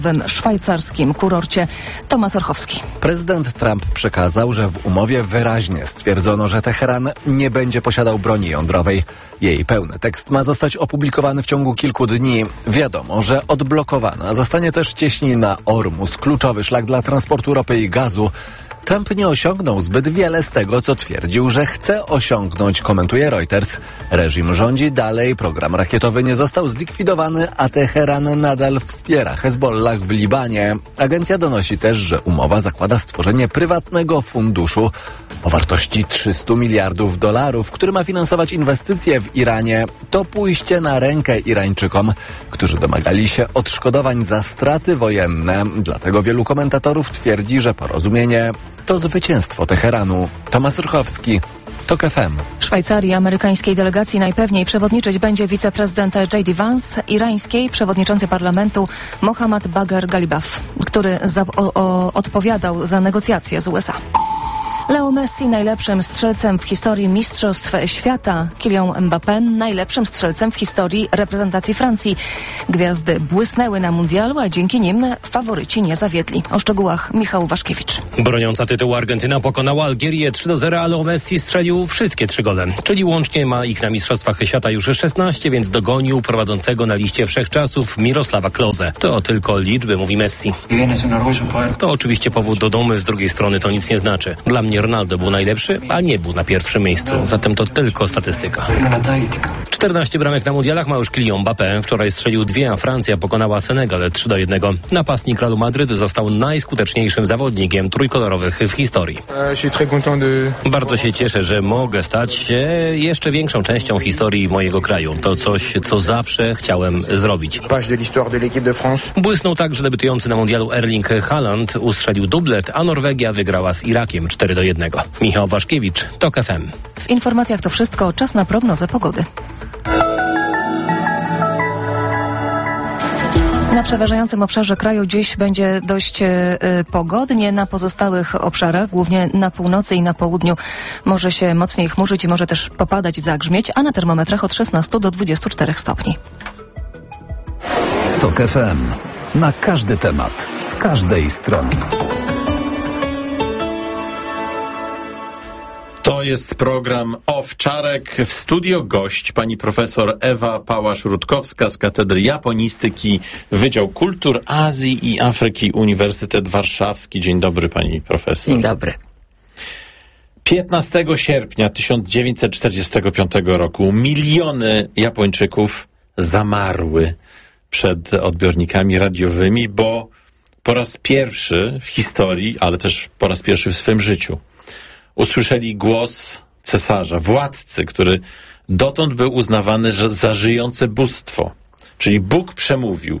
w szwajcarskim kurorcie. Tomasz Orchowski. Prezydent Trump przekazał, że w umowie wyraźnie stwierdzono, że Teheran nie będzie posiadał broni jądrowej. Jej pełny tekst ma zostać opublikowany w ciągu kilku dni. Wiadomo, że odblokowana zostanie też cieśnina Ormus, kluczowy szlak dla transportu ropy i gazu. Trump nie osiągnął zbyt wiele z tego, co twierdził, że chce osiągnąć, komentuje Reuters. Reżim rządzi dalej, program rakietowy nie został zlikwidowany, a Teheran nadal wspiera Hezbollah w Libanie. Agencja donosi też, że umowa zakłada stworzenie prywatnego funduszu o wartości $300 miliardów, który ma finansować inwestycje w Iranie. To pójście na rękę Irańczykom, którzy domagali się odszkodowań za straty wojenne. Dlatego wielu komentatorów twierdzi, że porozumienie to zwycięstwo Teheranu. Tomasz Orchowski, TOK FM. W Szwajcarii amerykańskiej delegacji najpewniej przewodniczyć będzie wiceprezydent J.D. Vance, irańskiej przewodniczący parlamentu Mohammad Bagher Ghalibaf, który odpowiadał za negocjacje z USA. Leo Messi najlepszym strzelcem w historii Mistrzostw Świata, Kylian Mbappé najlepszym strzelcem w historii reprezentacji Francji. Gwiazdy błysnęły na mundialu, a dzięki nim faworyci nie zawiedli. O szczegółach Michał Waszkiewicz. Broniąca tytułu Argentyna pokonała Algierię 3-0, a Leo Messi strzelił wszystkie 3 gole. Czyli łącznie ma ich na Mistrzostwach Świata już 16, więc dogonił prowadzącego na liście wszechczasów Mirosława Klose. To tylko liczby, mówi Messi. To oczywiście powód do dumy, z drugiej strony to nic nie znaczy. Dla mnie Ronaldo był najlepszy, a nie był na pierwszym miejscu. Zatem to tylko statystyka. 14 bramek na mundialach ma już Kylian Mbappé. Wczoraj strzelił 2, a Francja pokonała Senegal 3-1. Napastnik Realu Madryt został najskuteczniejszym zawodnikiem trójkolorowych w historii. Bardzo się cieszę, że mogę stać się jeszcze większą częścią historii mojego kraju. To coś, co zawsze chciałem zrobić. Błysnął także debiutujący na mundialu Erling Haaland. Ustrzelił dublet, a Norwegia wygrała z Irakiem 4-1. Michał Waszkiewicz, TOK FM. W informacjach to wszystko. Czas na prognozę pogody. Na przeważającym obszarze kraju dziś będzie dość pogodnie. Na pozostałych obszarach, głównie na północy i na południu, może się mocniej chmurzyć i może też popadać, zagrzmieć, a na termometrach od 16 do 24 stopni. TOK FM. Na każdy temat, z każdej strony. To jest program Owczarek. W studio gość pani profesor Ewa Pałasz-Rutkowska z Katedry Japonistyki, Wydział Kultur Azji i Afryki, Uniwersytet Warszawski. Dzień dobry, pani profesor. Dzień dobry. 15 sierpnia 1945 roku miliony Japończyków zamarły przed odbiornikami radiowymi, bo po raz pierwszy w historii, ale też po raz pierwszy w swym życiu usłyszeli głos cesarza, władcy, który dotąd był uznawany za żyjące bóstwo. Czyli Bóg przemówił.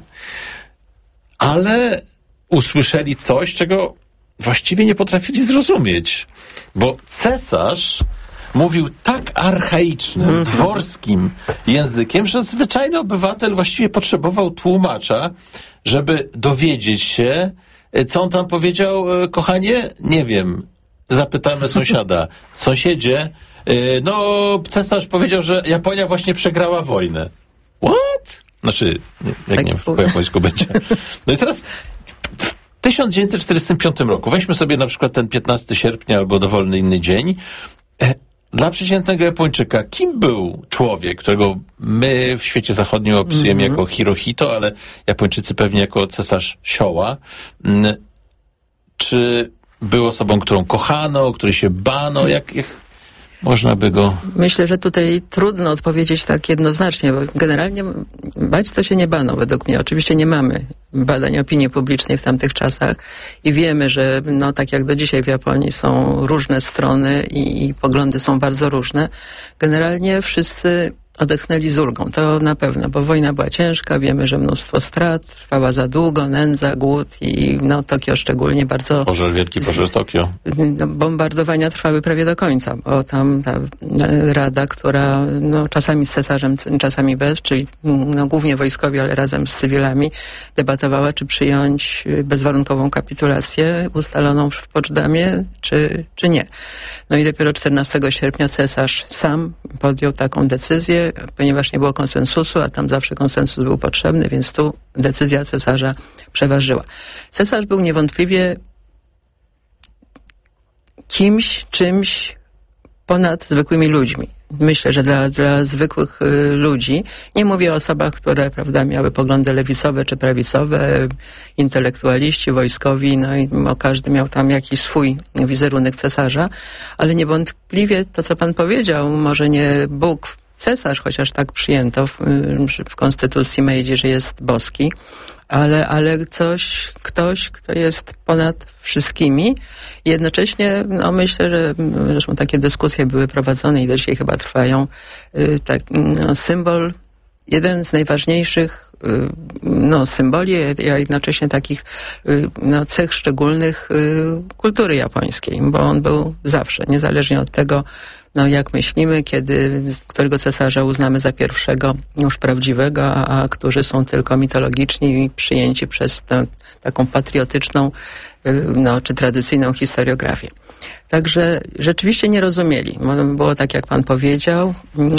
Ale usłyszeli coś, czego właściwie nie potrafili zrozumieć. Bo cesarz mówił tak archaicznym, dworskim językiem, że zwyczajny obywatel właściwie potrzebował tłumacza, żeby dowiedzieć się, co on tam powiedział. Kochanie, nie wiem. Zapytamy sąsiada. Sąsiedzie, no cesarz powiedział, że Japonia właśnie przegrała wojnę. What? Znaczy, jak tak nie wiem, po japońsku będzie. No i teraz w 1945 roku, weźmy sobie na przykład ten 15 sierpnia albo dowolny inny dzień, dla przeciętnego Japończyka, kim był człowiek, którego my w świecie zachodnim opisujemy jako Hirohito, ale Japończycy pewnie jako cesarz Showa? Czy był osobą, którą kochano, której się bano? Jak można by go... Myślę, że tutaj trudno odpowiedzieć tak jednoznacznie, bo generalnie bać to się nie bano według mnie. Oczywiście nie mamy badań opinii publicznej w tamtych czasach i wiemy, że no tak jak do dzisiaj w Japonii są różne strony i poglądy są bardzo różne. Generalnie wszyscy odetchnęli z ulgą, to na pewno, bo wojna była ciężka, wiemy, że mnóstwo strat, trwała za długo, nędza, głód i no Tokio szczególnie bardzo... Wielki pożar Tokio. Bombardowania trwały prawie do końca, bo tam ta rada, która no czasami z cesarzem, czasami bez, czyli no głównie wojskowi, ale razem z cywilami, debatowała, czy przyjąć bezwarunkową kapitulację ustaloną w Poczdamie, czy nie. No i dopiero 14 sierpnia cesarz sam podjął taką decyzję, ponieważ nie było konsensusu, a tam zawsze konsensus był potrzebny, więc tu decyzja cesarza przeważyła. Cesarz był niewątpliwie kimś, czymś ponad zwykłymi ludźmi. Myślę, że dla zwykłych ludzi, nie mówię o osobach, które, prawda, miały poglądy lewicowe czy prawicowe, intelektualiści, wojskowi, no i każdy miał tam jakiś swój wizerunek cesarza, ale niewątpliwie to, co pan powiedział, może nie Bóg, cesarz, chociaż tak przyjęto w konstytucji Meiji, że jest boski, ale ktoś, kto jest ponad wszystkimi. I jednocześnie, no myślę, że zresztą takie dyskusje były prowadzone i do dzisiaj chyba trwają, symbol, jeden z najważniejszych symboli, a jednocześnie takich cech szczególnych kultury japońskiej, bo on był zawsze, niezależnie od tego, jak myślimy, którego cesarza uznamy za pierwszego już prawdziwego, a którzy są tylko mitologiczni i przyjęci przez tę taką patriotyczną, czy tradycyjną historiografię. Także rzeczywiście nie rozumieli. Było tak, jak pan powiedział.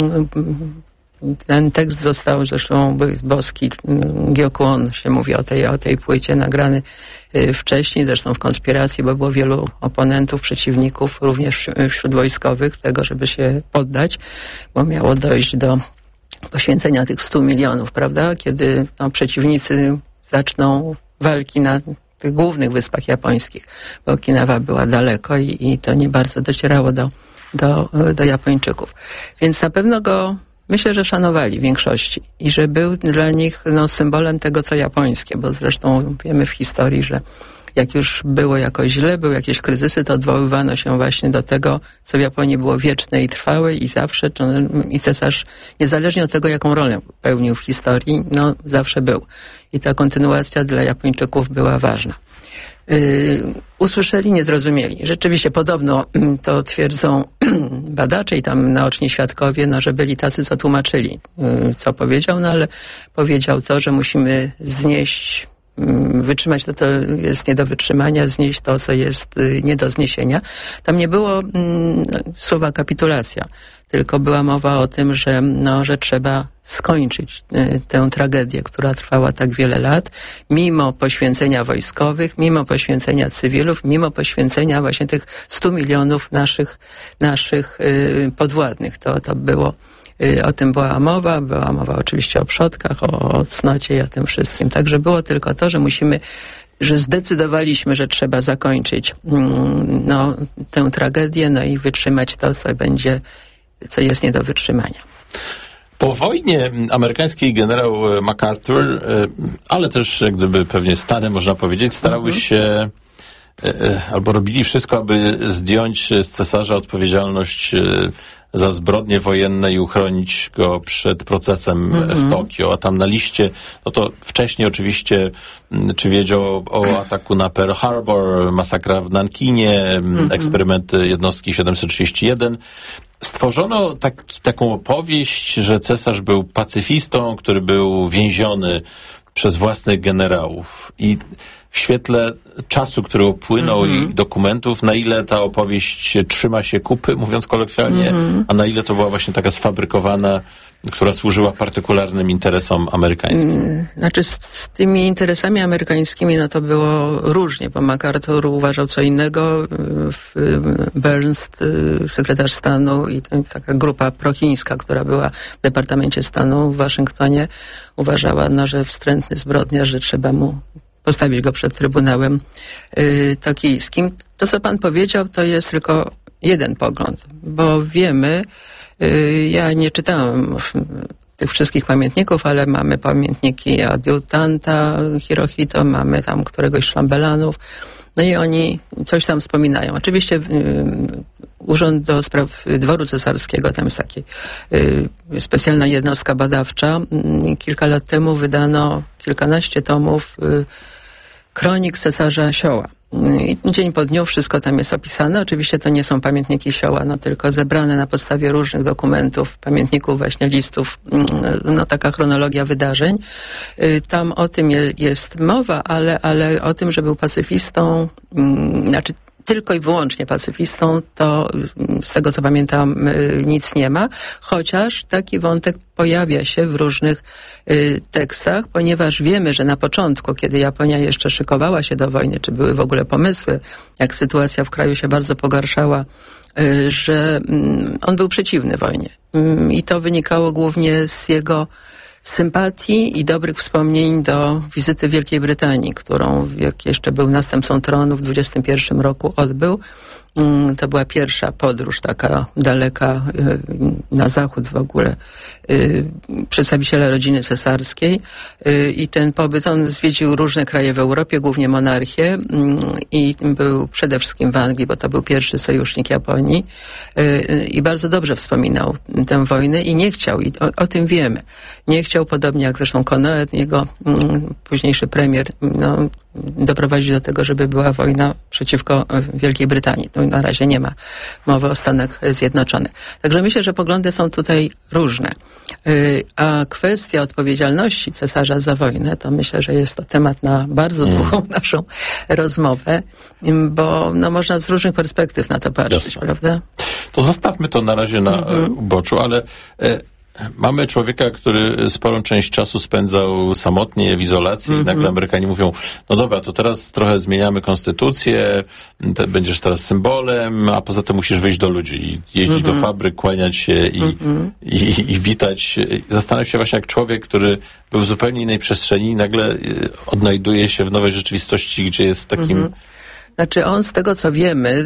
Ten tekst został, zresztą boski Gyokuon się mówi o tej płycie, nagrany wcześniej, zresztą w konspiracji, bo było wielu oponentów, przeciwników, również wśród wojskowych, tego, żeby się poddać, bo miało dojść do poświęcenia tych 100 milionów, prawda? Kiedy przeciwnicy zaczną walki na tych głównych wyspach japońskich, bo Okinawa była daleko i to nie bardzo docierało do Japończyków. Więc na pewno go myślę, że szanowali w większości i że był dla nich symbolem tego, co japońskie, bo zresztą wiemy w historii, że jak już było jakoś źle, były jakieś kryzysy, to odwoływano się właśnie do tego, co w Japonii było wieczne i trwałe i zawsze, i cesarz, niezależnie od tego, jaką rolę pełnił w historii, zawsze był. I ta kontynuacja dla Japończyków była ważna. Usłyszeli, nie zrozumieli. Rzeczywiście podobno to twierdzą badacze i tam naoczni świadkowie, że byli tacy, co tłumaczyli, co powiedział, ale powiedział to, że musimy znieść, wytrzymać to, co jest nie do wytrzymania, znieść to, co jest nie do zniesienia. Tam nie było słowa kapitulacja, tylko była mowa o tym, że trzeba skończyć tę tragedię, która trwała tak wiele lat, mimo poświęcenia wojskowych, mimo poświęcenia cywilów, mimo poświęcenia właśnie tych 100 milionów naszych podwładnych. To było, o tym była mowa oczywiście o przodkach, o cnocie i o tym wszystkim. Także było tylko to, że zdecydowaliśmy, że trzeba zakończyć tę tragedię, i wytrzymać to, co jest nie do wytrzymania. Po wojnie amerykański generał MacArthur, ale też jak gdyby pewnie Stany, można powiedzieć, starały się albo robili wszystko, aby zdjąć z cesarza odpowiedzialność za zbrodnie wojenne i uchronić go przed procesem w Tokio. A tam na liście, to wcześniej oczywiście, czy wiedział o ataku na Pearl Harbor, masakra w Nankinie, eksperymenty jednostki 731. Stworzono taką opowieść, że cesarz był pacyfistą, który był więziony przez własnych generałów. I w świetle czasu, który upłynął i dokumentów, na ile ta opowieść trzyma się kupy, mówiąc kolokwialnie, a na ile to była właśnie taka sfabrykowana, która służyła partykularnym interesom amerykańskim? Znaczy z tymi interesami amerykańskimi to było różnie, bo MacArthur uważał co innego, Burns, sekretarz stanu i taka grupa prochińska, która była w Departamencie Stanu w Waszyngtonie, uważała, że wstrętny zbrodniarz, że trzeba mu postawić go przed Trybunałem Tokijskim. To, co pan powiedział, to jest tylko jeden pogląd, bo wiemy, ja nie czytałem tych wszystkich pamiętników, ale mamy pamiętniki adiutanta Hirohito, mamy tam któregoś szlambelanów, i oni coś tam wspominają. Oczywiście Urząd do Spraw Dworu Cesarskiego, tam jest taka specjalna jednostka badawcza. Kilka lat temu wydano kilkanaście tomów kronik cesarza Sioła. I dzień po dniu wszystko tam jest opisane. Oczywiście to nie są pamiętniki Sioła, tylko zebrane na podstawie różnych dokumentów, pamiętników, właśnie listów, taka chronologia wydarzeń. Tam o tym jest mowa, ale o tym, że był pacyfistą, tylko i wyłącznie pacyfistą, to z tego co pamiętam nic nie ma, chociaż taki wątek pojawia się w różnych tekstach, ponieważ wiemy, że na początku, kiedy Japonia jeszcze szykowała się do wojny, czy były w ogóle pomysły, jak sytuacja w kraju się bardzo pogarszała, że on był przeciwny wojnie. I to wynikało głównie z jego sympatii i dobrych wspomnień do wizyty w Wielkiej Brytanii, którą, jak jeszcze był następcą tronu, w 21 roku odbył. To była pierwsza podróż taka daleka na zachód w ogóle przedstawiciela rodziny cesarskiej i ten pobyt, on zwiedził różne kraje w Europie, głównie monarchię i był przede wszystkim w Anglii, bo to był pierwszy sojusznik Japonii i bardzo dobrze wspominał tę wojnę i nie chciał, i o tym wiemy, nie chciał, podobnie jak zresztą Konoe, jego późniejszy premier, doprowadzić do tego, żeby była wojna przeciwko Wielkiej Brytanii. Na razie nie ma mowy o Stanach Zjednoczonych. Także myślę, że poglądy są tutaj różne. A kwestia odpowiedzialności cesarza za wojnę, to myślę, że jest to temat na bardzo długą naszą rozmowę, bo można z różnych perspektyw na to patrzeć, Jasne. prawda? To zostawmy to na razie na uboczu, ale mamy człowieka, który sporą część czasu spędzał samotnie w izolacji i nagle Amerykanie mówią, no dobra, to teraz trochę zmieniamy konstytucję, będziesz teraz symbolem, a poza tym musisz wyjść do ludzi i jeździć do fabryk, kłaniać się i witać. Zastanawiam się właśnie, jak człowiek, który był w zupełnie innej przestrzeni, nagle odnajduje się w nowej rzeczywistości, gdzie jest takim... Znaczy on, z tego co wiemy,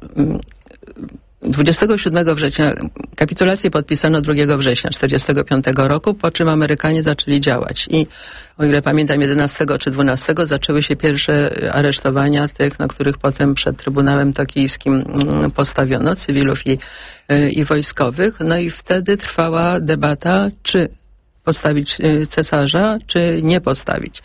27 września kapitulację podpisano 2 września 1945 roku, po czym Amerykanie zaczęli działać i o ile pamiętam 11 czy 12 zaczęły się pierwsze aresztowania tych, których potem przed Trybunałem Tokijskim postawiono, cywilów i wojskowych. No i wtedy trwała debata, czy postawić cesarza, czy nie postawić.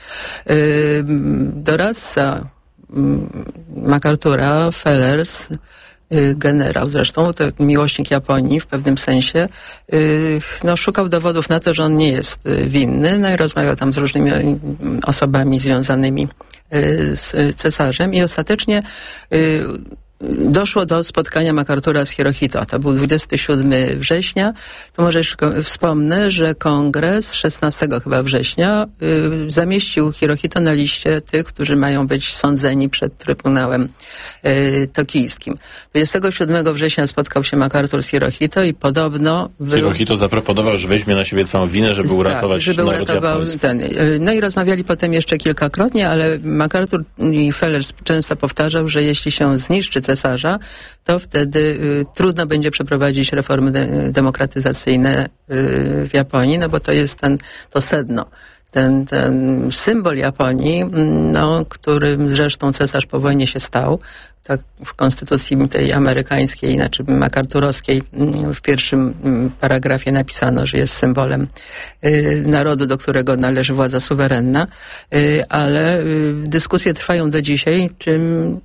Doradca MacArthur'a, Fellers, generał zresztą, to miłośnik Japonii w pewnym sensie, szukał dowodów na to, że on nie jest winny, i rozmawiał tam z różnymi osobami związanymi z cesarzem i ostatecznie doszło do spotkania MacArthur'a z Hirohito. To był 27 września. To może jeszcze wspomnę, że kongres 16 chyba września zamieścił Hirohito na liście tych, którzy mają być sądzeni przed Trybunałem Tokijskim. 27 września spotkał się MacArthur z Hirohito i podobno... Hirohito zaproponował, że weźmie na siebie całą winę, żeby uratować naród japoński. No i rozmawiali potem jeszcze kilkakrotnie, ale MacArthur i Fellers często powtarzał, że jeśli się zniszczy cesarza, to wtedy trudno będzie przeprowadzić reformy demokratyzacyjne w Japonii, bo to jest to sedno. Ten symbol Japonii, którym zresztą cesarz po wojnie się stał, tak w konstytucji tej amerykańskiej, znaczy MacArthurowskiej, w pierwszym paragrafie napisano, że jest symbolem narodu, do którego należy władza suwerenna, ale dyskusje trwają do dzisiaj, czym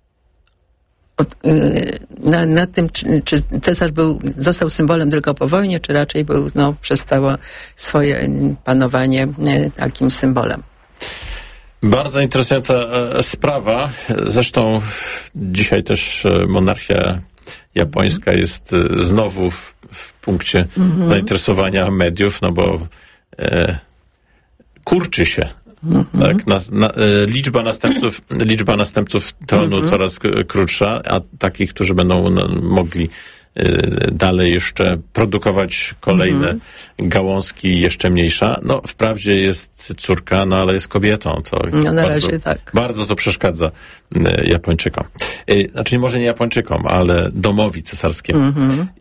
nad tym, czy cesarz został symbolem tylko po wojnie, czy raczej był przez całe swoje panowanie takim symbolem. Bardzo interesująca sprawa. Zresztą dzisiaj też monarchia japońska jest znowu w punkcie zainteresowania mediów, bo kurczy się. Tak, liczba następców tronu coraz krótsza, a takich, którzy będą mogli dalej jeszcze produkować kolejne gałązki, jeszcze mniejsza. Wprawdzie jest córka, ale jest kobietą. To na razie tak. Bardzo to przeszkadza Japończykom. Znaczy może nie Japończykom, ale domowi cesarskiemu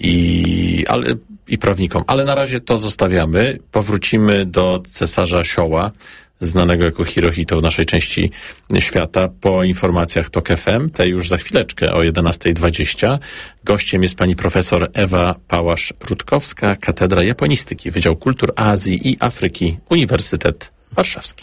i prawnikom. Ale na razie to zostawiamy. Powrócimy do cesarza Showa, znanego jako Hirohito w naszej części świata, po informacjach TOK FM, te już za chwileczkę o 11:20. Gościem jest pani profesor Ewa Pałasz-Rutkowska, Katedra Japonistyki, Wydział Kultur Azji i Afryki, Uniwersytet Warszawski.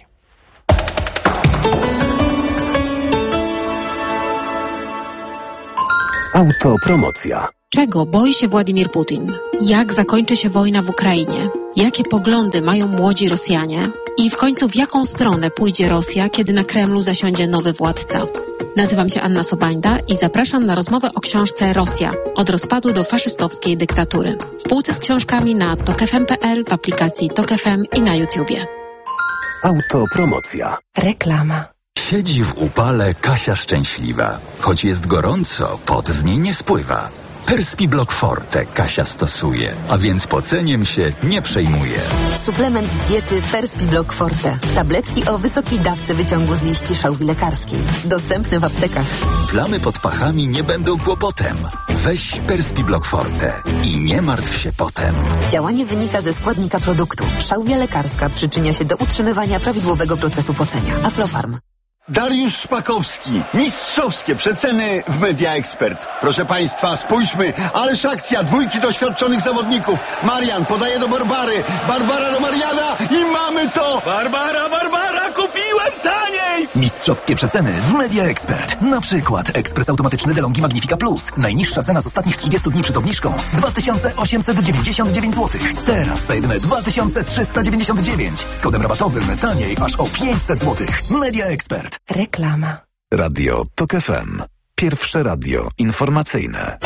Autopromocja. Czego boi się Władimir Putin? Jak zakończy się wojna w Ukrainie? Jakie poglądy mają młodzi Rosjanie? I w końcu w jaką stronę pójdzie Rosja, kiedy na Kremlu zasiądzie nowy władca? Nazywam się Anna Sobańda i zapraszam na rozmowę o książce Rosja – od rozpadu do faszystowskiej dyktatury. W półce z książkami na tokfm.pl, w aplikacji Tok FM i na YouTubie. Autopromocja. Reklama. Siedzi w upale Kasia szczęśliwa. Choć jest gorąco, pot z niej nie spływa. Perspiblock Forte Kasia stosuje, a więc poceniem się nie przejmuje. Suplement diety Perspiblock Forte. Tabletki o wysokiej dawce wyciągu z liści szałwi lekarskiej. Dostępne w aptekach. Plamy pod pachami nie będą kłopotem. Weź Perspiblock Forte i nie martw się potem. Działanie wynika ze składnika produktu. Szałwia lekarska przyczynia się do utrzymywania prawidłowego procesu pocenia. Aflofarm. Dariusz Szpakowski. Mistrzowskie przeceny w Media Expert. Proszę Państwa, spójrzmy. Ależ akcja. 2 doświadczonych zawodników. Marian podaje do Barbary. Barbara do Mariana i mamy to! Barbara, kupiłem taniej! Mistrzowskie przeceny w Media Expert. Na przykład ekspres automatyczny DeLonghi Magnifica Plus. Najniższa cena z ostatnich 30 dni przed obniżką 2899 zł. Teraz za jedyne 2399. Z kodem rabatowym taniej aż o 500 zł. Media Expert. Reklama. Radio Tok FM. Pierwsze radio informacyjne.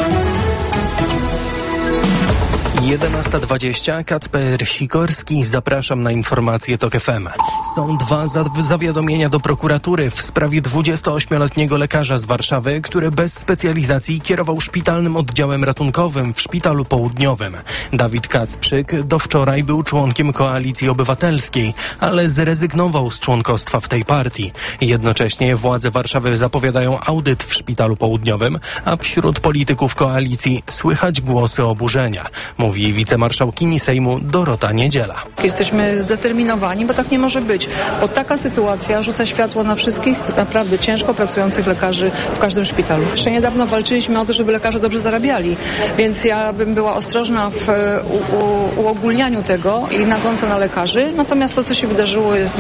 11:20. Kacper Sikorski. Zapraszam na informacje Tok FM. Są 2 zawiadomienia do prokuratury w sprawie 28-letniego lekarza z Warszawy, który bez specjalizacji kierował szpitalnym oddziałem ratunkowym w Szpitalu Południowym. Dawid Kacprzyk do wczoraj był członkiem Koalicji Obywatelskiej, ale zrezygnował z członkostwa w tej partii. Jednocześnie władze Warszawy zapowiadają audyt w Szpitalu Południowym, a wśród polityków koalicji słychać głosy oburzenia. Mówi wicemarszałkini Sejmu Dorota Niedziela. Jesteśmy zdeterminowani, bo tak nie może być. Bo taka sytuacja rzuca światło na wszystkich naprawdę ciężko pracujących lekarzy w każdym szpitalu. Jeszcze niedawno walczyliśmy o to, żeby lekarze dobrze zarabiali, więc ja bym była ostrożna w uogólnianiu tego i nagonce na lekarzy. Natomiast to, co się wydarzyło, jest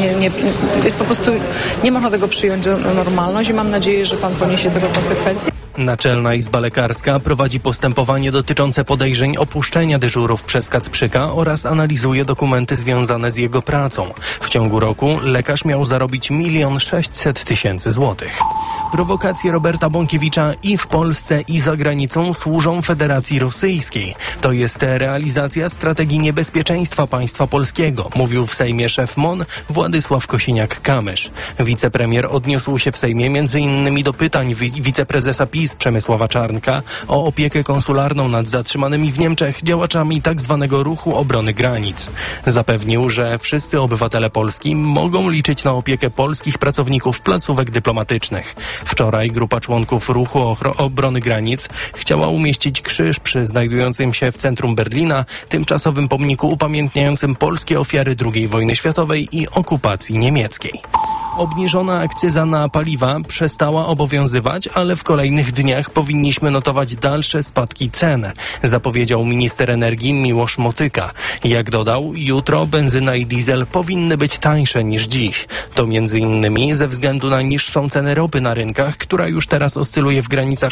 po prostu nie można tego przyjąć za normalność i mam nadzieję, że pan poniesie tego konsekwencje. Naczelna Izba Lekarska prowadzi postępowanie dotyczące podejrzeń opuszczenia dyżurów przez Kacprzyka oraz analizuje dokumenty związane z jego pracą. W ciągu roku lekarz miał zarobić 1 600 000 złotych. Prowokacje Roberta Bąkiewicza i w Polsce, i za granicą służą Federacji Rosyjskiej. To jest realizacja strategii niebezpieczeństwa państwa polskiego, mówił w Sejmie szef MON Władysław Kosiniak-Kamysz. Wicepremier odniósł się w Sejmie m.in. do pytań wiceprezesa PiS Przemysława Czarnka o opiekę konsularną nad zatrzymanymi w Niemczech działaczami tzw. ruchu obrony granic. Zapewnił, że wszyscy obywatele Polski mogą liczyć na opiekę polskich pracowników placówek dyplomatycznych. Wczoraj grupa członków ruchu obrony granic chciała umieścić krzyż przy znajdującym się w centrum Berlina tymczasowym pomniku upamiętniającym polskie ofiary II wojny światowej i okupacji niemieckiej. Obniżona akcyza na paliwa przestała obowiązywać, ale w kolejnych dniach powinniśmy notować dalsze spadki cen, zapowiedział minister energii Miłosz Motyka. Jak dodał, jutro benzyna i diesel powinny być tańsze niż dziś. To m.in. ze względu na niższą cenę ropy na rynkach, która już teraz oscyluje w granicach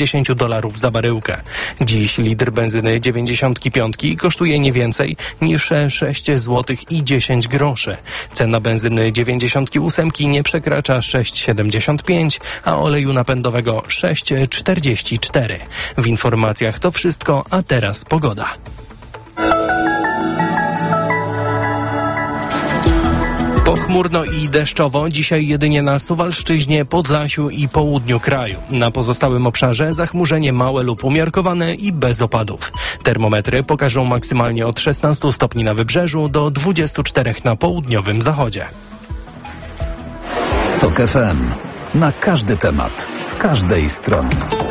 $80 za baryłkę. Dziś litr benzyny 95 kosztuje nie więcej niż 6 zł i 10 groszy. Cena benzyny 98 nie przekracza 6,75, a oleju napędowego 6,44. W informacjach to wszystko, a teraz pogoda. Pochmurno i deszczowo, dzisiaj jedynie na Suwalszczyźnie, Podlasiu i południu kraju. Na pozostałym obszarze zachmurzenie małe lub umiarkowane i bez opadów. Termometry pokażą maksymalnie od 16 stopni na wybrzeżu do 24 na południowym zachodzie. Tok FM. Na każdy temat, z każdej strony.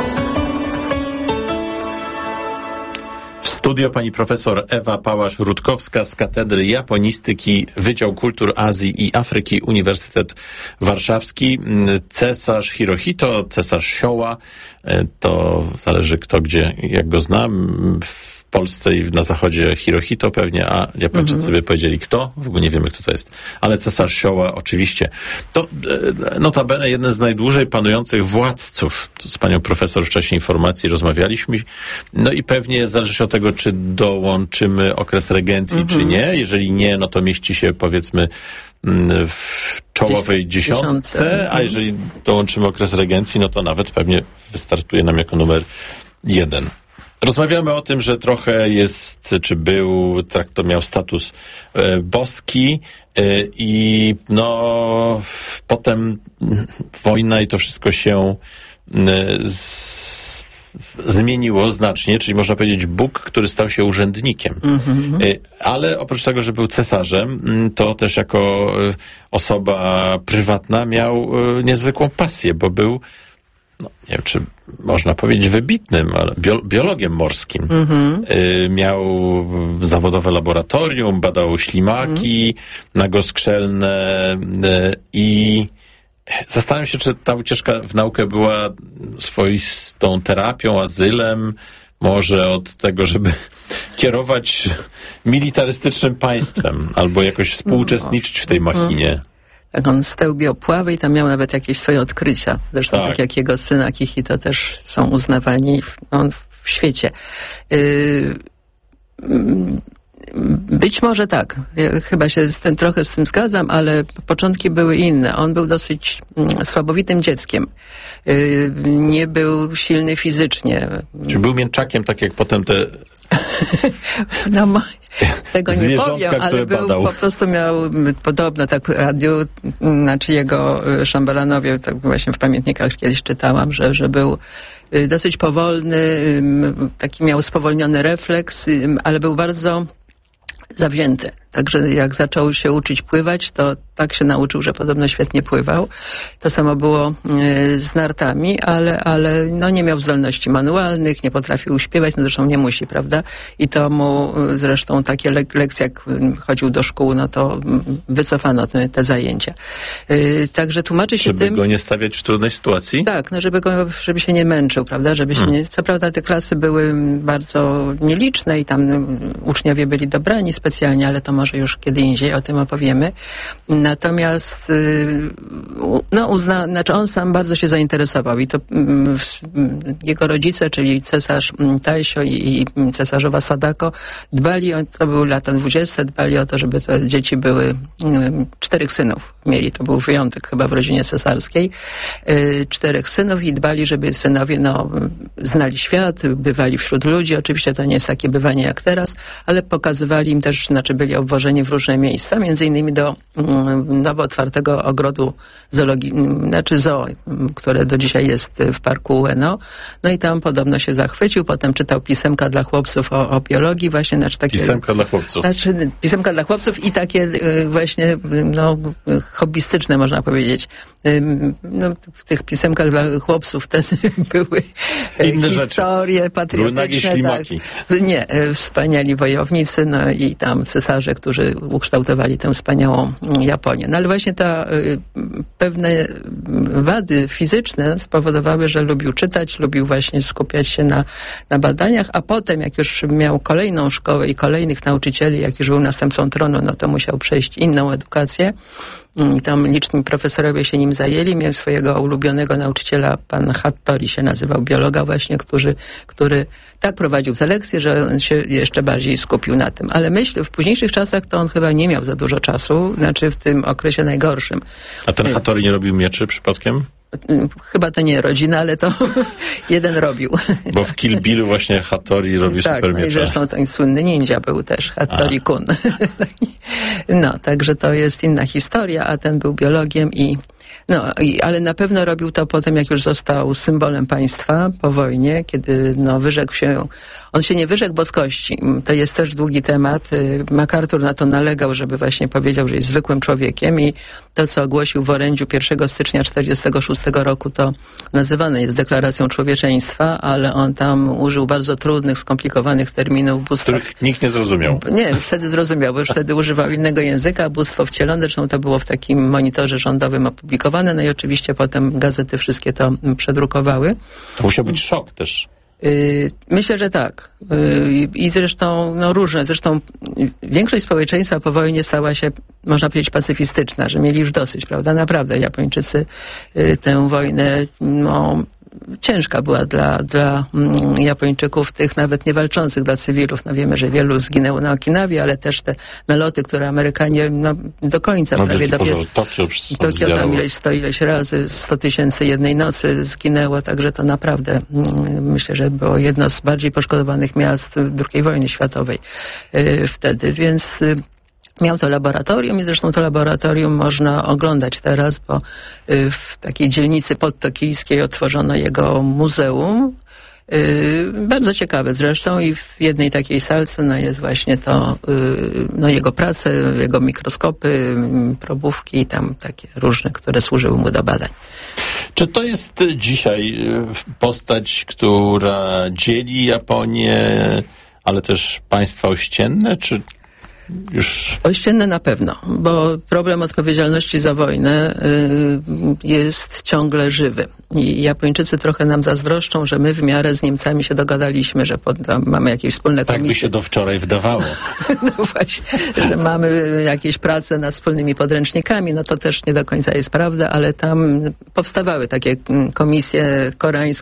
W studio pani profesor Ewa Pałasz-Rutkowska z Katedry Japonistyki, Wydział Kultur Azji i Afryki, Uniwersytet Warszawski. Cesarz Hirohito, cesarz Showa, to zależy kto gdzie, jak go zna. Polsce i na zachodzie Hirohito pewnie, a Japończycy by powiedzieli kto? W ogóle nie wiemy, kto to jest. Ale cesarz Showa oczywiście. To notabene jeden z najdłużej panujących władców. Z panią profesor w czasie informacji rozmawialiśmy. No i pewnie zależy od tego, czy dołączymy okres regencji, czy nie. Jeżeli nie, no to mieści się powiedzmy w czołowej dziesiątce, a jeżeli dołączymy okres regencji, no to nawet pewnie wystartuje nam jako numer 1. Rozmawiamy o tym, że trochę jest, czy był, to miał status boski i no potem wojna i to wszystko się zmieniło znacznie, czyli można powiedzieć Bóg, który stał się urzędnikiem. Ale oprócz tego, że był cesarzem, to też jako osoba prywatna miał niezwykłą pasję, bo był, no, nie wiem, czy można powiedzieć wybitnym, ale biologiem morskim. Miał zawodowe laboratorium, badał ślimaki nagoskrzelne i zastanawiam się, czy ta ucieczka w naukę była swoistą terapią, azylem, może od tego, żeby kierować militarystycznym państwem albo jakoś współuczestniczyć w tej machinie. Tak, on stełbiał pławy i tam miał nawet jakieś swoje odkrycia. Zresztą tak jak jego syn Akihito też są uznawani w świecie. Być może tak. Ja chyba się trochę z tym zgadzam, ale początki były inne. On był dosyć słabowitym dzieckiem. Nie był silny fizycznie. Czy był mięczakiem, tak jak potem te... No, tego nie powiem, ale był, po prostu miał podobno tak znaczy jego szambelanowie, tak właśnie w pamiętnikach kiedyś czytałam, że był dosyć powolny, taki miał spowolniony refleks, ale był bardzo zawzięty. Także jak zaczął się uczyć pływać, to tak się nauczył, że podobno świetnie pływał. To samo było z nartami, ale no nie miał zdolności manualnych, nie potrafił śpiewać, no zresztą nie musi, prawda? I to mu zresztą takie lekcje, jak chodził do szkół, no to wycofano te zajęcia. Także tłumaczy się żeby tym... go nie stawiać w trudnej sytuacji? Tak, no żeby się nie męczył, prawda? Żeby się nie... Co prawda te klasy były bardzo nieliczne i tam uczniowie byli dobrani specjalnie, ale to może już kiedy indziej o tym opowiemy. Natomiast znaczy on sam bardzo się zainteresował i to jego rodzice, czyli cesarz Taisho i cesarzowa Sadako dbali, to były lata 20, dbali o to, żeby te dzieci były 4 synów mieli. To był wyjątek chyba w rodzinie cesarskiej. 4 synów i dbali, żeby synowie znali świat, bywali wśród ludzi. Oczywiście to nie jest takie bywanie jak teraz, ale pokazywali im też, znaczy byli obwożeni w różne miejsca, między innymi do nowo otwartego ogrodu zoo, które do dzisiaj jest w parku Ueno. No i tam podobno się zachwycił, potem czytał pisemka dla chłopców o biologii właśnie. Znaczy takie, pisemka dla chłopców. Znaczy pisemka dla chłopców i takie właśnie hobbystyczne można powiedzieć. W tych pisemkach dla chłopców były inne historie rzeczy. patriotyczne. Tak. Nie, wspaniali wojownicy, no i tam cesarze, którzy ukształtowali tę wspaniałą Japonię. No ale właśnie pewne wady fizyczne spowodowały, że lubił czytać, lubił właśnie skupiać się na badaniach, a potem jak już miał kolejną szkołę i kolejnych nauczycieli, jak już był następcą tronu, no to musiał przejść inną edukację. I tam liczni profesorowie się nim zajęli. Miał swojego ulubionego nauczyciela, pan Hattori się nazywał, biologa właśnie, który tak prowadził te lekcje, że on się jeszcze bardziej skupił na tym. Ale myślę, w późniejszych czasach to on chyba nie miał za dużo czasu, znaczy w tym okresie najgorszym. A ten Hattori nie robił mieczy przypadkiem? Chyba to nie rodzina, ale to jeden robił. Bo w Kill Billu właśnie Hattori robi tak, super miecze. No i zresztą ten słynny ninja był też, Hattori Kun. No, także to jest inna historia, a ten był biologiem ale na pewno robił to potem, jak już został symbolem państwa po wojnie, kiedy wyrzekł się, on się nie wyrzekł boskości. To jest też długi temat. MacArthur na to nalegał, żeby właśnie powiedział, że jest zwykłym człowiekiem i to, co ogłosił w orędziu 1 stycznia 1946 roku, to nazywane jest deklaracją człowieczeństwa, ale on tam użył bardzo trudnych, skomplikowanych terminów. Których nikt nie zrozumiał. Nie, wtedy zrozumiał, bo już wtedy używał innego języka, bóstwo wcielone, zresztą to było w takim monitorze rządowym opublikowane, no i oczywiście potem gazety wszystkie to przedrukowały. To musiał być szok też. Myślę, że tak. I zresztą, różne. Zresztą większość społeczeństwa po wojnie stała się, można powiedzieć, pacyfistyczna, że mieli już dosyć, prawda? Naprawdę Japończycy tę wojnę, ciężka była dla Japończyków, tych nawet nie walczących, dla cywilów. Wiemy, że wielu zginęło na Okinawie, ale też te naloty, które Amerykanie do końca prawie Tokio tam ileś razy, 100 000 jednej nocy zginęło, także to naprawdę myślę, że było jedno z bardziej poszkodowanych miast II wojny światowej wtedy, więc miał to laboratorium i zresztą to laboratorium można oglądać teraz, bo w takiej dzielnicy podtokijskiej otworzono jego muzeum. Bardzo ciekawe zresztą i w jednej takiej salce jest właśnie to, jego prace, jego mikroskopy, probówki i tam takie różne, które służyły mu do badań. Czy to jest dzisiaj postać, która dzieli Japonię, ale też państwa ościenne, czy już... Ościenne na pewno, bo problem odpowiedzialności za wojnę jest ciągle żywy. I Japończycy trochę nam zazdroszczą, że my w miarę z Niemcami się dogadaliśmy, że mamy jakieś wspólne komisje. Tak by się do wczoraj wydawało. No właśnie, że mamy jakieś prace nad wspólnymi podręcznikami, to też nie do końca jest prawda, ale tam powstawały takie komisje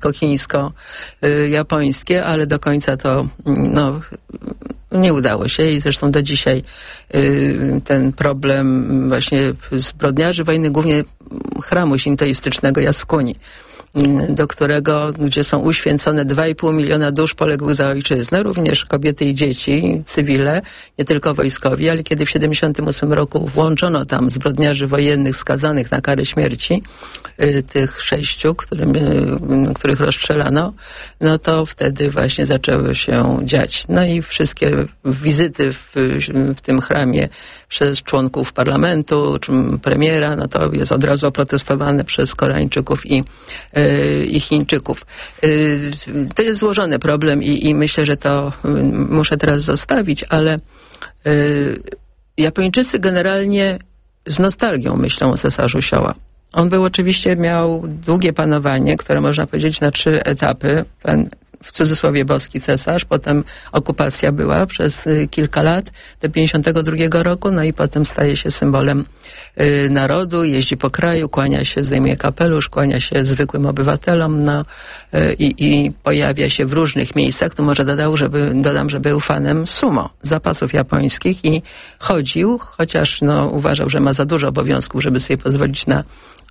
koreańsko-chińsko-japońskie, ale do końca to nie udało się i zresztą do dzisiaj ten problem właśnie zbrodniarzy wojny, głównie chramu szintoistycznego Yasukuni, gdzie są uświęcone 2,5 miliona dusz poległych za ojczyznę, również kobiety i dzieci, cywile, nie tylko wojskowi, ale kiedy w 1978 roku włączono tam zbrodniarzy wojennych skazanych na karę śmierci, tych 6, których rozstrzelano, to wtedy właśnie zaczęło się dziać. I wszystkie wizyty w tym chramie przez członków parlamentu, czy premiera, to jest od razu oprotestowane przez Koreańczyków i Chińczyków. To jest złożony problem i myślę, że to muszę teraz zostawić, ale Japończycy generalnie z nostalgią myślą o cesarzu Showa. On miał długie panowanie, które można powiedzieć na 3 etapy. Ten w cudzysłowie boski cesarz, potem okupacja była przez kilka lat, do 52 roku, i potem staje się symbolem narodu, jeździ po kraju, kłania się, zdejmuje kapelusz, kłania się zwykłym obywatelom, i pojawia się w różnych miejscach. Tu może dodam, że był fanem sumo, zapasów japońskich i chodził, chociaż uważał, że ma za dużo obowiązków, żeby sobie pozwolić na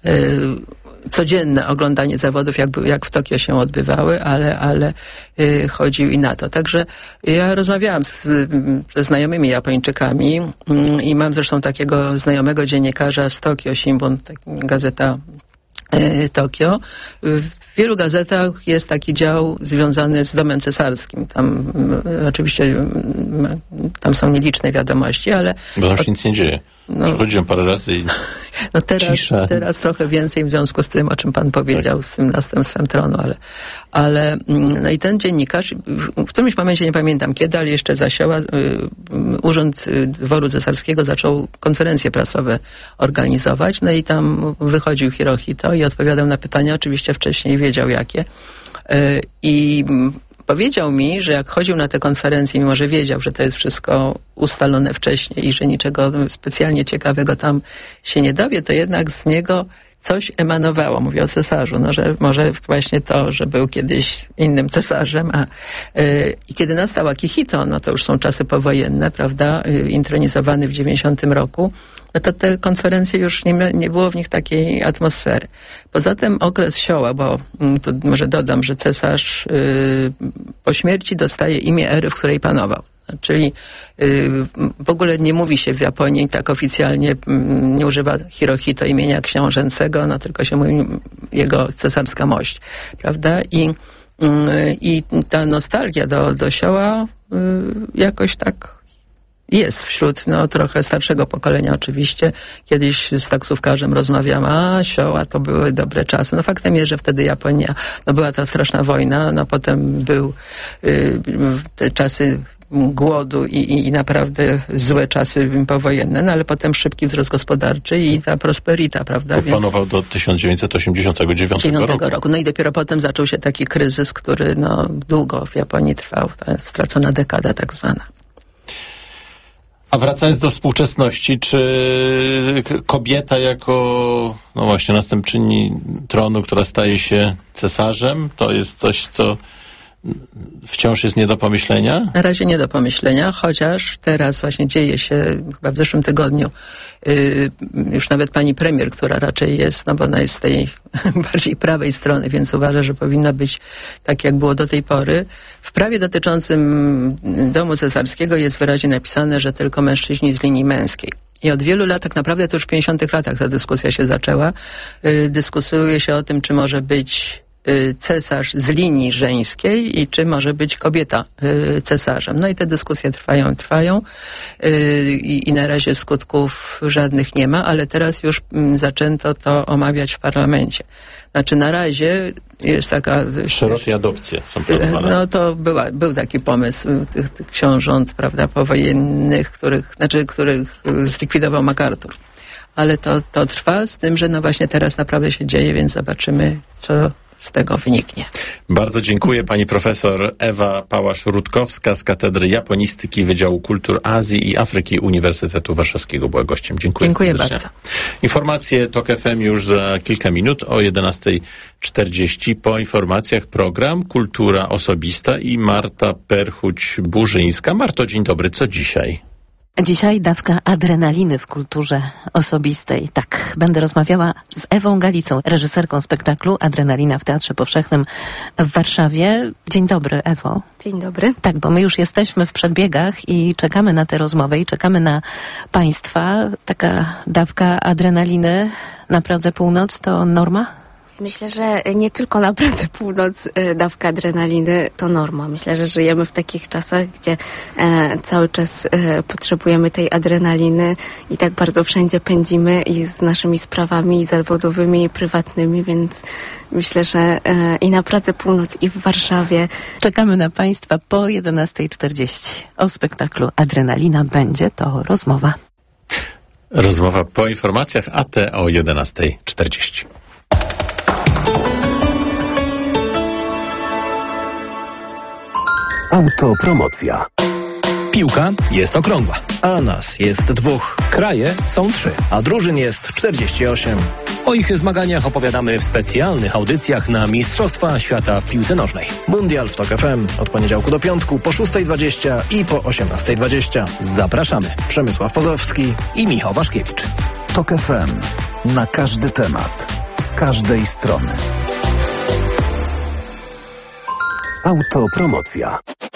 codzienne oglądanie zawodów, jak w Tokio się odbywały, ale chodził i na to. Także ja rozmawiałam ze znajomymi Japończykami i mam zresztą takiego znajomego dziennikarza z Tokio Shimbun, gazeta Tokio. W wielu gazetach jest taki dział związany z domem cesarskim. Tam oczywiście tam są nieliczne wiadomości, ale... Bo tam się nic nie dzieje. Przechodziłem parę razy i teraz trochę więcej w związku z tym, o czym pan powiedział, z tym następstwem tronu, ale i ten dziennikarz, w którymś momencie, nie pamiętam kiedy, ale jeszcze za Showa, Urząd Dworu Cesarskiego zaczął konferencje prasowe organizować, i tam wychodził Hirohito i odpowiadał na pytania, oczywiście wcześniej wiedział jakie. I powiedział mi, że jak chodził na te konferencje, mimo że wiedział, że to jest wszystko ustalone wcześniej i że niczego specjalnie ciekawego tam się nie dowie, to jednak z niego coś emanowało. Mówię o cesarzu, że może właśnie to, że był kiedyś innym cesarzem. I kiedy nastał Akihito, to już są czasy powojenne, prawda, intronizowany w 90 roku, to te konferencje już nie było w nich takiej atmosfery. Poza tym okres Showa, bo tu może dodam, że cesarz po śmierci dostaje imię ery, w której panował. Czyli w ogóle nie mówi się w Japonii tak oficjalnie, nie używa Hirohito imienia książęcego, tylko się mówi jego cesarska mość, prawda? I ta nostalgia do Showa jakoś tak jest wśród trochę starszego pokolenia oczywiście. Kiedyś z taksówkarzem rozmawiałam, Showa to były dobre czasy. Faktem jest, że wtedy Japonia, była ta straszna wojna, potem był te czasy głodu i naprawdę złe czasy powojenne, no ale potem szybki wzrost gospodarczy i ta prosperita, prawda? Panował do 1989 roku. No i dopiero potem zaczął się taki kryzys, który długo w Japonii trwał, ta stracona dekada tak zwana. A wracając do współczesności, czy kobieta jako, właśnie, następczyni tronu, która staje się cesarzem, to jest coś, co wciąż jest nie do pomyślenia? Na razie nie do pomyślenia, chociaż teraz właśnie dzieje się, chyba w zeszłym tygodniu, już nawet pani premier, która raczej jest, bo ona jest z tej bardziej prawej strony, więc uważa, że powinno być tak, jak było do tej pory. W prawie dotyczącym domu cesarskiego jest wyraźnie napisane, że tylko mężczyźni z linii męskiej. I od wielu lat, tak naprawdę to już w 50 latach ta dyskusja się zaczęła. Dyskutuje się o tym, czy może być cesarz z linii żeńskiej i czy może być kobieta cesarzem. No i te dyskusje trwają i na razie skutków żadnych nie ma, ale teraz już zaczęto to omawiać w parlamencie. Znaczy na razie jest taka... Szerokie adopcje są planowane. No to był taki pomysł tych książąt, prawda, powojennych, których zlikwidował MacArthur. Ale to trwa, z tym, że właśnie teraz naprawdę się dzieje, więc zobaczymy, co z tego wyniknie. Bardzo dziękuję. Pani profesor Ewa Pałasz-Rutkowska z Katedry Japonistyki Wydziału Kultur Azji i Afryki Uniwersytetu Warszawskiego była gościem. Dziękuję bardzo. Informacje TOK FM już za kilka minut o 11:40. Po informacjach program Kultura Osobista i Marta Perchuć-Burzyńska. Marto, dzień dobry. Co dzisiaj? Dzisiaj dawka adrenaliny w kulturze osobistej. Tak, będę rozmawiała z Ewą Galicą, reżyserką spektaklu Adrenalina w Teatrze Powszechnym w Warszawie. Dzień dobry, Ewo. Dzień dobry. Tak, bo my już jesteśmy w przedbiegach i czekamy na tę rozmowę i czekamy na Państwa. Taka dawka adrenaliny na Pradze Północ to norma? Myślę, że nie tylko na Pradze Północ dawka adrenaliny to norma. Myślę, że żyjemy w takich czasach, gdzie cały czas potrzebujemy tej adrenaliny i tak bardzo wszędzie pędzimy i z naszymi sprawami zawodowymi i prywatnymi, więc myślę, że i na Pradze Północ i w Warszawie. Czekamy na Państwa po 11:40. O spektaklu Adrenalina będzie to rozmowa. Rozmowa po informacjach, a te o 11:40. Autopromocja. Piłka jest okrągła, a nas jest 2. Kraje są 3. A drużyn jest 48. O ich zmaganiach opowiadamy w specjalnych audycjach na Mistrzostwa Świata w piłce nożnej. Mundial w TOK FM od poniedziałku do piątku po 6:20 i po 18:20. Zapraszamy. Przemysław Pozowski i Michał Waszkiewicz. TOK FM. Na każdy temat. Z każdej strony. Autopromocja.